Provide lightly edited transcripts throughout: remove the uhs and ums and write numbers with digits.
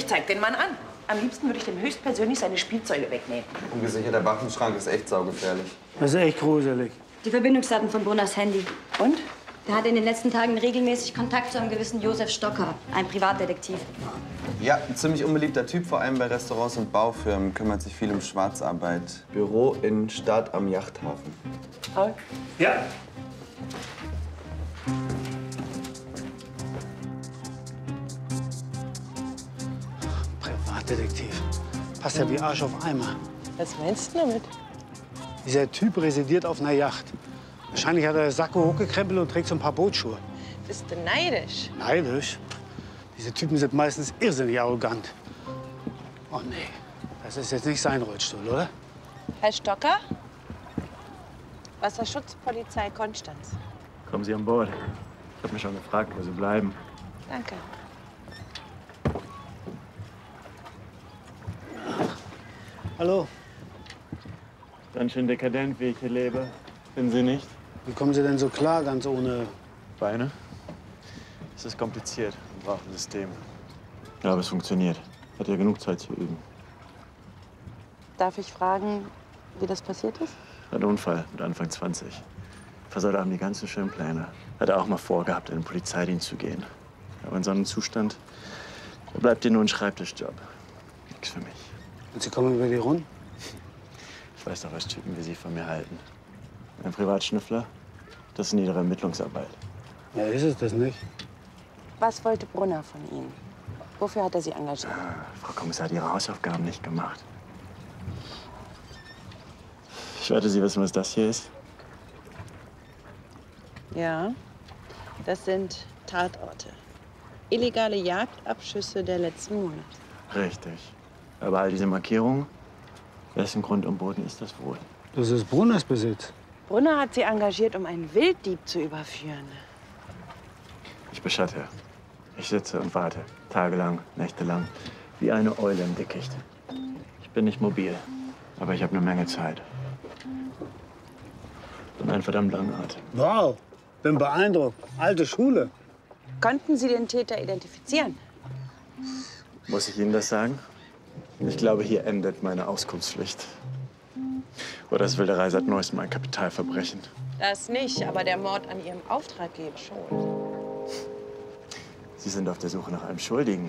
Ich zeig den Mann an. Am liebsten würde ich dem höchstpersönlich seine Spielzeuge wegnehmen. Ungesicherter Waffenschrank ist echt saugefährlich. Das ist echt gruselig. Die Verbindungsdaten von Brunners Handy. Und? Der hat in den letzten Tagen regelmäßig Kontakt zu einem gewissen Josef Stocker, einem Privatdetektiv. Ja, ein ziemlich unbeliebter Typ, vor allem bei Restaurants und Baufirmen. Kümmert sich viel um Schwarzarbeit. Büro in Stadt am Yachthafen. Paul? Ja. Privatdetektiv. Passt ja wie Arsch auf Eimer. Was meinst du damit? Dieser Typ residiert auf einer Yacht. Wahrscheinlich hat er Sakko hochgekrempelt und trägt so ein paar Bootschuhe. Bist du neidisch? Neidisch? Diese Typen sind meistens irrsinnig arrogant. Oh nee, das ist jetzt nicht sein Rollstuhl, oder? Herr Stocker? Wasserschutzpolizei Konstanz. Kommen Sie an Bord. Ich habe mich schon gefragt, wo Sie bleiben. Danke. Hallo, Ganz schön dekadent, wie ich hier lebe. Finden Sie nicht? wie kommen Sie denn so klar, ganz ohne... Beine? Es ist kompliziert. Man braucht ein System. Ja, aber es funktioniert. Hat ja genug Zeit zu üben. Darf ich fragen, wie das passiert ist? Ein Unfall mit Anfang 20. Versaut haben die ganzen schönen Pläne. Hat er auch mal vorgehabt, in den Polizeidienst zu gehen. Aber in so einem Zustand, da bleibt dir nur ein Schreibtischjob. Nix für mich. Und Sie kommen über die Runden? Ich weiß doch, was Typen wie Sie von mir halten. Ein Privatschnüffler, das ist niedere Ermittlungsarbeit. Ja, ist es das nicht? Was wollte Brunner von Ihnen? Wofür hat er Sie engagiert? Frau Kommissar hat ihre Hausaufgaben nicht gemacht. Ich wette, Sie wissen, was das hier ist. Ja, das sind Tatorte. Illegale Jagdabschüsse der letzten Monate. Richtig. Aber all diese Markierungen, wessen Grund und Boden ist das wohl? Das ist Brunners Besitz. Brunner hat Sie engagiert, um einen Wilddieb zu überführen. Ich beschatte. Ich sitze und warte. Tagelang, nächtelang. Wie eine Eule im Dickicht. Ich bin nicht mobil, aber ich habe eine Menge Zeit. Und einen verdammt langen Atem. Wow, bin beeindruckt. Alte Schule. Konnten Sie den Täter identifizieren? Muss ich Ihnen das sagen? Ich glaube, hier endet meine Auskunftspflicht. Oder ist Wilderei seit neuestem ein Kapitalverbrechen? Das nicht, aber der Mord an Ihrem Auftraggeber schon. Sie sind auf der Suche nach einem Schuldigen.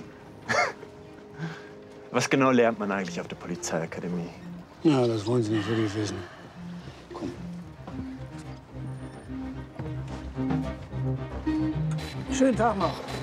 Was genau lernt man eigentlich auf der Polizeiakademie? Ja, das wollen Sie nicht wirklich wissen. Komm. Schönen Tag noch.